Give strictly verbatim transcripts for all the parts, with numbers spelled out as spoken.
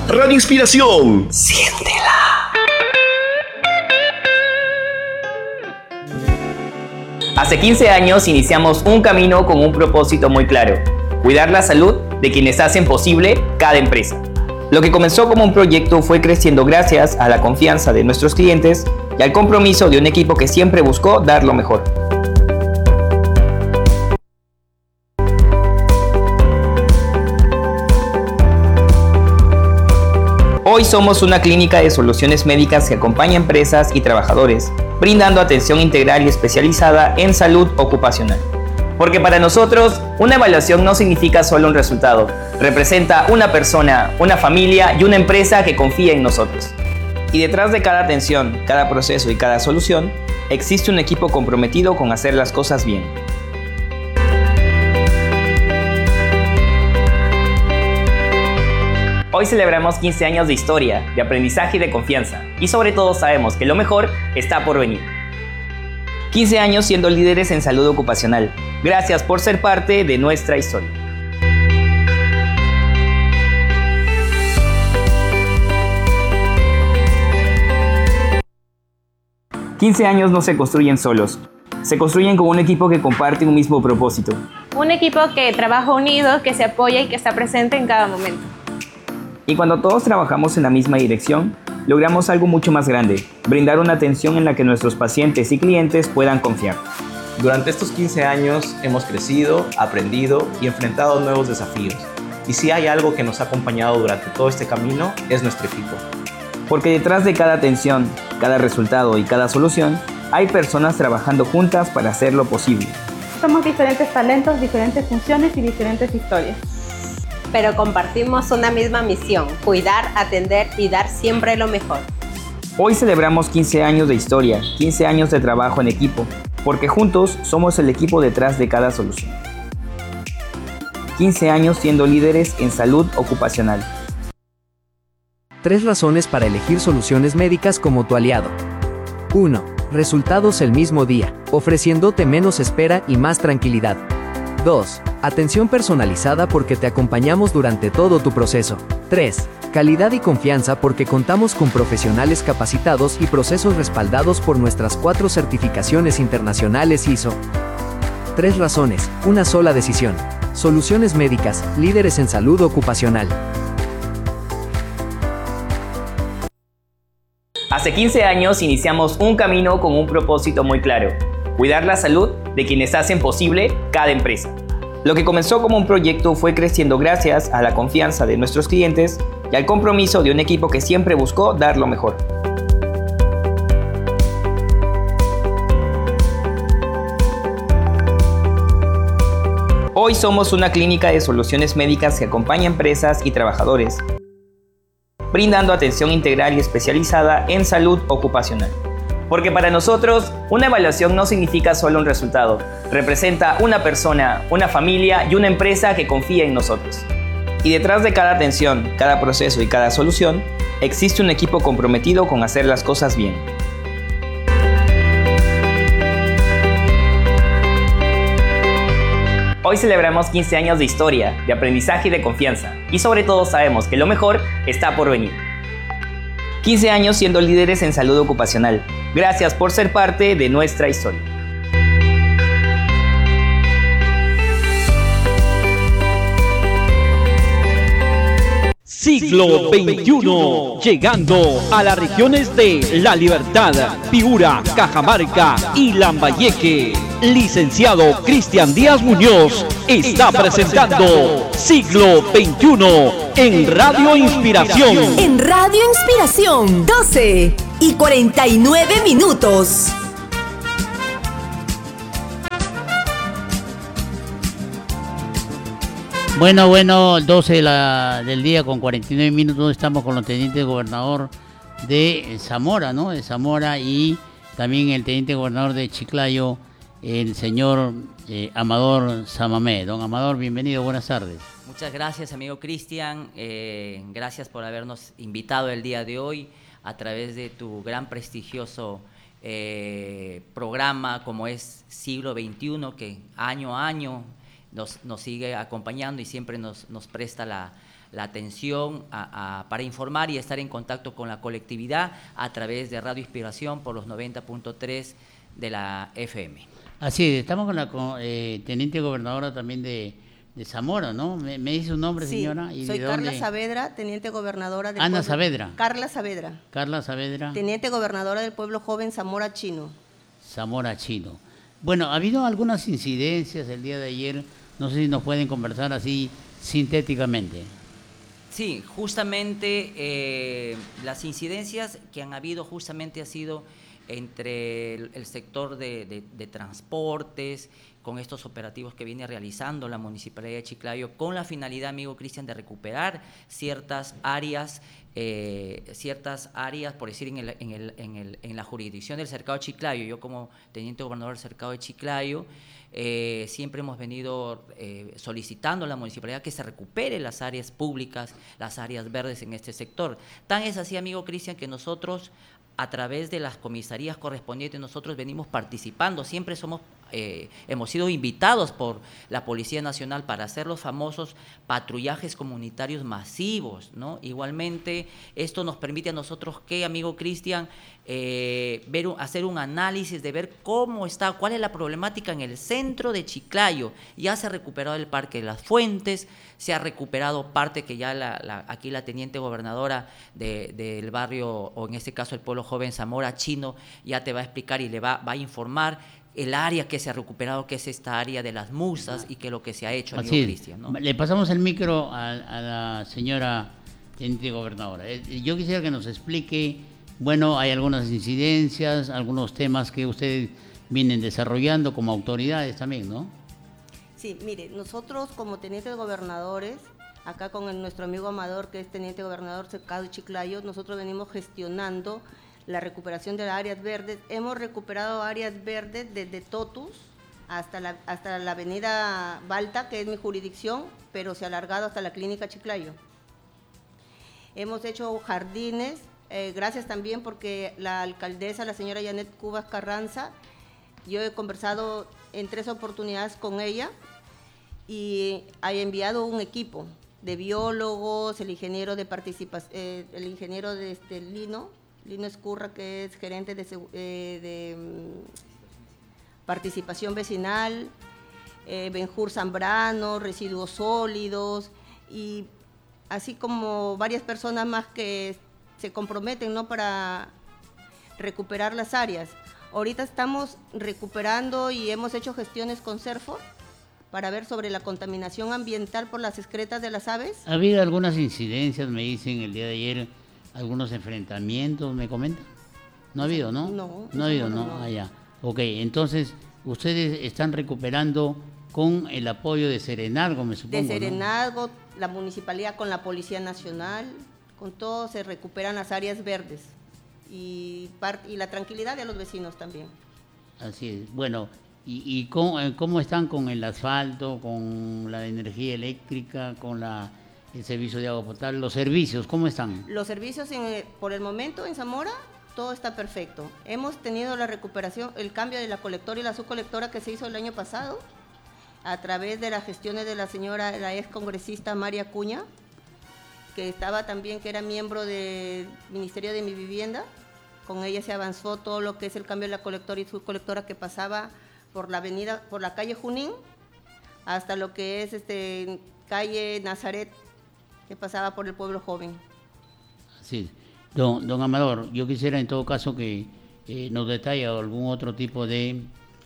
Radio Inspiración. Siéntela. Hace quince años iniciamos un camino con un propósito muy claro: cuidar la salud de quienes hacen posible cada empresa. Lo que comenzó como un proyecto fue creciendo gracias a la confianza de nuestros clientes y al compromiso de un equipo que siempre buscó dar lo mejor. Hoy somos una clínica de soluciones médicas que acompaña a empresas y trabajadores, brindando atención integral y especializada en salud ocupacional. Porque para nosotros, una evaluación no significa solo un resultado, representa una persona, una familia y una empresa que confía en nosotros. Y detrás de cada atención, cada proceso y cada solución, existe un equipo comprometido con hacer las cosas bien. Hoy celebramos quince años de historia, de aprendizaje y de confianza, y sobre todo sabemos que lo mejor está por venir. quince años siendo líderes en salud ocupacional. Gracias por ser parte de nuestra historia. quince años no se construyen solos, se construyen con un equipo que comparte un mismo propósito. Un equipo que trabaja unido, que se apoya y que está presente en cada momento. Y cuando todos trabajamos en la misma dirección, logramos algo mucho más grande: brindar una atención en la que nuestros pacientes y clientes puedan confiar. Durante estos quince años hemos crecido, aprendido y enfrentado nuevos desafíos. Y si hay algo que nos ha acompañado durante todo este camino, es nuestro equipo. Porque detrás de cada atención, cada resultado y cada solución, hay personas trabajando juntas para hacerlo posible. Somos diferentes talentos, diferentes funciones y diferentes historias. Pero compartimos una misma misión: cuidar, atender y dar siempre lo mejor. Hoy celebramos quince años de historia, quince años de trabajo en equipo, porque juntos somos el equipo detrás de cada solución. quince años siendo líderes en salud ocupacional. Tres razones para elegir Soluciones Médicas como tu aliado. uno. Resultados el mismo día, ofreciéndote menos espera y más tranquilidad. dos. Atención personalizada porque te acompañamos durante todo tu proceso. tres. Calidad y confianza porque contamos con profesionales capacitados y procesos respaldados por nuestras cuatro certificaciones internacionales I S O. Tres razones, una sola decisión. Soluciones Médicas, líderes en salud ocupacional. Hace quince años iniciamos un camino con un propósito muy claro: cuidar la salud de quienes hacen posible cada empresa. Lo que comenzó como un proyecto fue creciendo gracias a la confianza de nuestros clientes y al compromiso de un equipo que siempre buscó dar lo mejor. Hoy somos una clínica de soluciones médicas que acompaña a empresas y trabajadores, brindando atención integral y especializada en salud ocupacional. Porque para nosotros, una evaluación no significa solo un resultado, representa una persona, una familia y una empresa que confía en nosotros. Y detrás de cada atención, cada proceso y cada solución, existe un equipo comprometido con hacer las cosas bien. Hoy celebramos quince años de historia, de aprendizaje y de confianza, y sobre todo sabemos que lo mejor está por venir. quince años siendo líderes en salud ocupacional. Gracias por ser parte de nuestra historia. Siglo veintiuno, llegando a las regiones de La Libertad, Piura, Cajamarca y Lambayeque. Licenciado Cristian Díaz Muñoz está presentando Siglo veintiuno en Radio Inspiración. En Radio Inspiración, doce y cuarenta y nueve minutos. Bueno, bueno, doce de la, del día con cuarenta y nueve minutos, estamos con los tenientes gobernador de Zamora, ¿no? De Zamora, y también el teniente gobernador de Chiclayo, el señor eh, Amador Samamé. Don Amador, bienvenido, buenas tardes. Muchas gracias, amigo Cristian, eh, gracias por habernos invitado el día de hoy a través de tu gran prestigioso eh, programa como es Siglo veintiuno, que año a año nos, nos sigue acompañando y siempre nos, nos presta la, la atención a, a, para informar y estar en contacto con la colectividad a través de Radio Inspiración por los noventa punto tres de la F M. Así es, estamos con la con, eh, teniente gobernadora también de, de Zamora, ¿no? ¿Me, me dice su nombre, sí, señora? ¿Y soy de Carla dónde? Saavedra, teniente gobernadora del Ana pueblo. Saavedra. Carla Saavedra. Carla Saavedra. Teniente gobernadora del pueblo joven Zamora Chino. Zamora Chino. Bueno, ha habido algunas incidencias el día de ayer, no sé si nos pueden conversar así sintéticamente. Sí, justamente eh, las incidencias que han habido justamente ha sido entre el, el sector de, de, de transportes, con estos operativos que viene realizando la Municipalidad de Chiclayo, con la finalidad, amigo Cristian, de recuperar ciertas áreas, eh, ciertas áreas, por decir, en, el, en, el, en, el, en la jurisdicción del Cercado de Chiclayo. Yo como teniente gobernador del Cercado de Chiclayo, eh, siempre hemos venido eh, solicitando a la Municipalidad que se recupere las áreas públicas, las áreas verdes en este sector. Tan es así, amigo Cristian, que nosotros, a través de las comisarías correspondientes, nosotros venimos participando, siempre somos, eh, hemos sido invitados por la Policía Nacional para hacer los famosos patrullajes comunitarios masivos, ¿no? Igualmente, esto nos permite a nosotros que, amigo Cristian, eh, ver, hacer un análisis de ver cómo está, cuál es la problemática en el centro de Chiclayo. Ya se ha recuperado el Parque de las Fuentes, se ha recuperado parte que ya la, la, aquí la teniente gobernadora de, del barrio, o en este caso el pueblo joven Zamora Chino, ya te va a explicar y le va, va a informar el área que se ha recuperado, que es esta área de las musas y que es lo que se ha hecho, amigo Cristian, ¿no? Le pasamos el micro a, a la señora teniente gobernadora. Yo quisiera que nos explique, bueno, hay algunas incidencias, algunos temas que ustedes vienen desarrollando como autoridades también, ¿no? Sí, mire, nosotros como tenientes gobernadores, acá con el, nuestro amigo Amador, que es teniente gobernador Cercado de Chiclayo, nosotros venimos gestionando la recuperación de las áreas verdes. Hemos recuperado áreas verdes desde Totus hasta la, hasta la avenida Balta, que es mi jurisdicción, pero se ha alargado hasta la clínica Chiclayo. Hemos hecho jardines, eh, gracias también porque la alcaldesa, la señora Janet Cubas Carranza, yo he conversado en tres oportunidades con ella y ha enviado un equipo de biólogos, el ingeniero de participación, eh, el ingeniero de este, Lino, Lino Escurra, que es gerente de, eh, de um, participación vecinal, eh, Benjur Zambrano, residuos sólidos, y así como varias personas más que se comprometen, ¿no?, para recuperar las áreas. Ahorita estamos recuperando y hemos hecho gestiones con CERFOR para ver sobre la contaminación ambiental por las excretas de las aves. Ha habido algunas incidencias, me dicen el día de ayer, algunos enfrentamientos, ¿me comentan? No ha habido, ¿no? No. No ha habido, ¿no? Ah, ya. Ok, entonces, ustedes están recuperando con el apoyo de Serenazgo, me supongo, De Serenazgo, ¿no? La municipalidad con la Policía Nacional, con todo se recuperan las áreas verdes y, y la tranquilidad de los vecinos también. Así es. Bueno, ¿y, y cómo, cómo están con el asfalto, con la energía eléctrica, con la, el servicio de agua potable, los servicios, cómo están? Los servicios, en, por el momento en Zamora, todo está perfecto. Hemos tenido la recuperación, el cambio de la colectora y la subcolectora que se hizo el año pasado, a través de las gestiones de la señora, la ex congresista María Acuña, que estaba también, que era miembro del Ministerio de Mi Vivienda. Con ella se avanzó todo lo que es el cambio de la colectora y subcolectora que pasaba por la avenida, por la calle Junín, hasta lo que es este calle Nazaret, que pasaba por el pueblo joven. Así es. Don, don Amador, yo quisiera en todo caso que eh, nos detalle algún otro tipo de...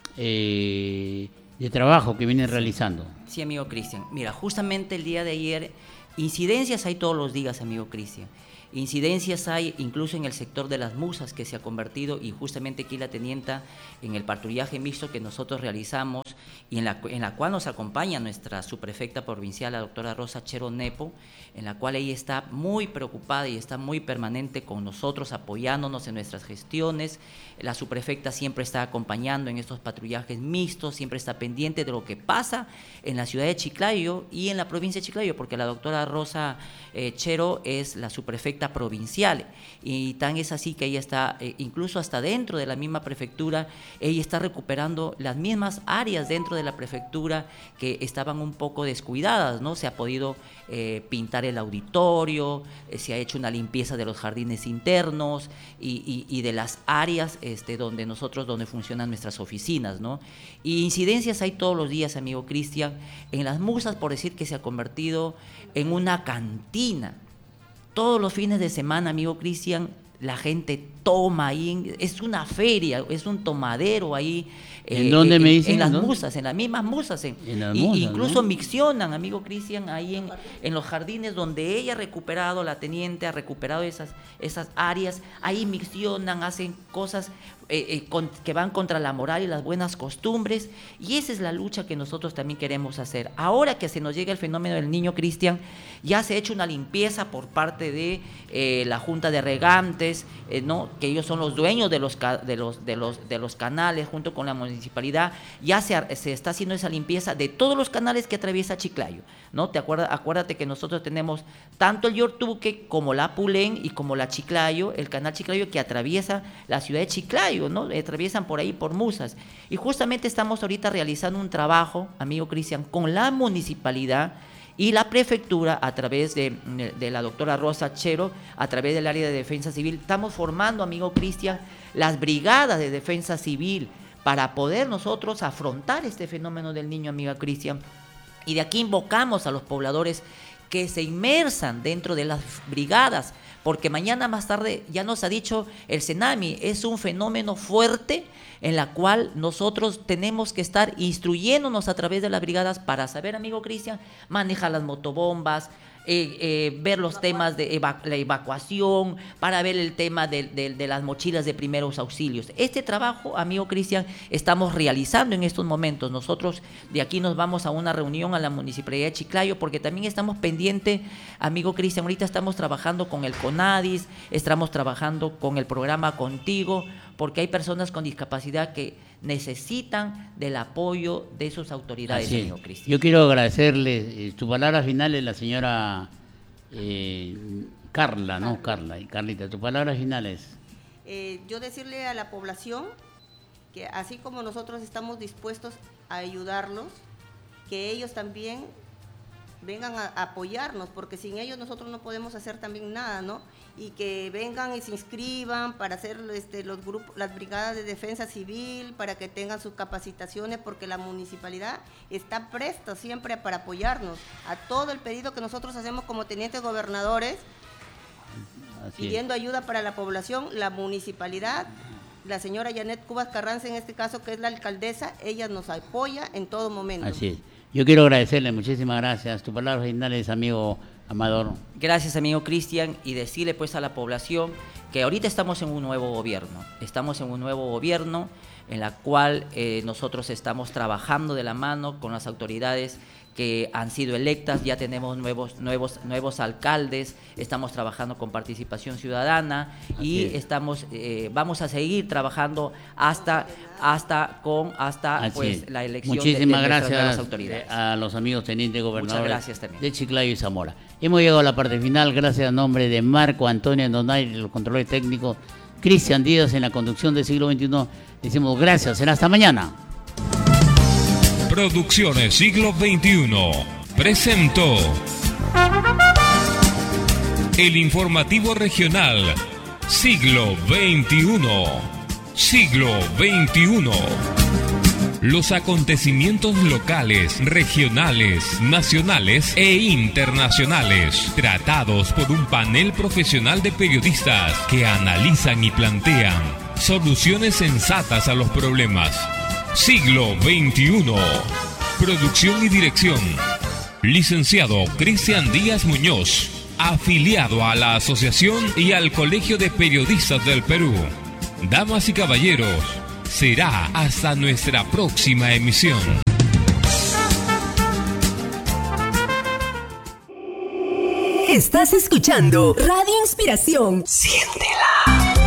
Eh, de trabajo que vienen realizando. Sí, amigo Cristian. Mira, justamente el día de ayer, incidencias hay todos los días, amigo Cristian. Incidencias hay incluso en el sector de las musas, que se ha convertido, y justamente aquí la tenienta, en el patrullaje mixto que nosotros realizamos y en la, en la cual nos acompaña nuestra subprefecta provincial, la doctora Rosa Chero Nepo, en la cual ella está muy preocupada y está muy permanente con nosotros, apoyándonos en nuestras gestiones. La subprefecta siempre está acompañando en estos patrullajes mixtos, siempre está pendiente de lo que pasa en la ciudad de Chiclayo y en la provincia de Chiclayo, porque la doctora Rosa eh, Chero es la subprefecta prefecta provincial. Y tan es así que ella está, eh, incluso hasta dentro de la misma prefectura, ella está recuperando las mismas áreas dentro de la prefectura que estaban un poco descuidadas, ¿no? Se ha podido eh, pintar el auditorio, eh, se ha hecho una limpieza de los jardines internos y, y, y de las áreas este, donde nosotros, donde funcionan nuestras oficinas, ¿no? Y incidencias hay todos los días, amigo Cristian. En Las Musas, por decir que se ha convertido en una cantina. Todos los fines de semana, amigo Cristian, la gente toma ahí, es una feria, es un tomadero ahí. ¿En eh, dónde me dicen? En Las ¿no? Musas, en las mismas Musas. En, en las y, musas, incluso ¿no? miccionan, amigo Cristian, ahí en, en los jardines donde ella ha recuperado, la teniente ha recuperado esas, esas áreas, ahí miccionan, hacen cosas eh, eh, con, que van contra la moral y las buenas costumbres, y esa es la lucha que nosotros también queremos hacer. Ahora que se nos llega el fenómeno del niño Cristian, ya se ha hecho una limpieza por parte de eh, la Junta de Regantes, eh, ¿no? Que ellos son los dueños de los, de los, de los, de los canales, junto con la municipalidad, ya se, se está haciendo esa limpieza de todos los canales que atraviesa Chiclayo, ¿no? Te acuerdas, acuérdate que nosotros tenemos tanto el Yortuque como la Pulén y como la Chiclayo, el canal Chiclayo que atraviesa la ciudad de Chiclayo, ¿no? Atraviesan por ahí, por Musas. Y justamente estamos ahorita realizando un trabajo, amigo Cristian, con la municipalidad y la prefectura, a través de, de la doctora Rosa Chero, a través del área de defensa civil. Estamos formando, amigo Cristian, las brigadas de defensa civil para poder nosotros afrontar este fenómeno del niño, amiga Cristian. Y de aquí invocamos a los pobladores que se inmersan dentro de las brigadas, porque mañana más tarde, ya nos ha dicho el Senami, es un fenómeno fuerte en la cual nosotros tenemos que estar instruyéndonos a través de las brigadas para saber, amigo Cristian, manejar las motobombas, eh, eh, ver los temas de eva- la evacuación, para ver el tema de, de, de las mochilas de primeros auxilios. Este trabajo, amigo Cristian, estamos realizando en estos momentos. Nosotros de aquí nos vamos a una reunión a la Municipalidad de Chiclayo, porque también estamos pendientes, amigo Cristian, ahorita estamos trabajando con el CONADIS, estamos trabajando con el programa Contigo, porque hay personas con discapacidad que necesitan del apoyo de sus autoridades, Así es. amigo Cristian. Yo quiero agradecerle, eh, tu palabra final es la señora eh, Carla, ¿no? Carla, y Carlita, tu palabra final es... Eh, yo decirle a la población que así como nosotros estamos dispuestos a ayudarlos, que ellos también vengan a, a apoyarnos, porque sin ellos nosotros no podemos hacer también nada, ¿no? Y que vengan y se inscriban para hacer este, los grupos, las brigadas de defensa civil, para que tengan sus capacitaciones, porque la municipalidad está presta siempre para apoyarnos a todo el pedido que nosotros hacemos como tenientes gobernadores, Así pidiendo es. ayuda para la población. La municipalidad, la señora Janet Cubas Carranza en este caso, que es la alcaldesa, ella nos apoya en todo momento. Así es. Yo quiero agradecerle, muchísimas gracias. Tu palabra final es, amigo Amador. Gracias, amigo Cristian, y decirle pues a la población que ahorita estamos en un nuevo gobierno, estamos en un nuevo gobierno en la cual eh, nosotros estamos trabajando de la mano con las autoridades que han sido electas, ya tenemos nuevos, nuevos, nuevos alcaldes, estamos trabajando con participación ciudadana y estamos, eh, vamos a seguir trabajando hasta, hasta con hasta pues, la elección Muchísimas de, de gracias nuestras autoridades. A los amigos tenientes gobernadores de Chiclayo y Zamora. Hemos llegado a la parte final, gracias a nombre de Marco Antonio Endonay, los controles técnicos, Cristian Díaz en la conducción del siglo veintiuno. Decimos gracias, será hasta mañana. Producciones Siglo veintiuno presentó el informativo regional Siglo veintiuno. Siglo veintiuno. Los acontecimientos locales, regionales, nacionales e internacionales, tratados por un panel profesional de periodistas que analizan y plantean soluciones sensatas a los problemas. Siglo veintiuno. Producción y dirección. Licenciado Cristian Díaz Muñoz, afiliado a la Asociación y al Colegio de Periodistas del Perú. Damas y caballeros, será hasta nuestra próxima emisión. Estás escuchando Radio Inspiración. Siéntela.